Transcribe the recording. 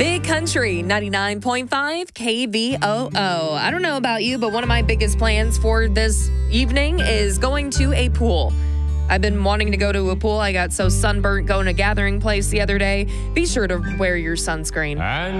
Big Country 99.5 KVOO. I don't know about you, but one of my biggest plans for this evening is going to a pool. I've been wanting to go to a pool. I got so sunburnt going to Gathering Place the other day. Be sure to wear your sunscreen. And